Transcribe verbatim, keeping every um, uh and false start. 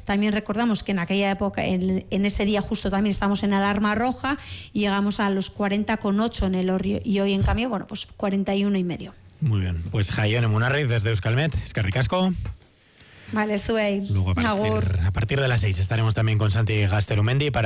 También recordamos que en aquella época, en, en ese día justo también estamos en alarma roja y llegamos a los cuarenta coma ocho en Elorrio, y hoy en cambio, bueno, pues cuarenta y uno y medio. Muy bien, pues Jaione Munarriz desde Euskalmet, eskerrik asko. Vale, zuei. Luego a partir, a partir de las seis estaremos también con Santi Gaztelumendi para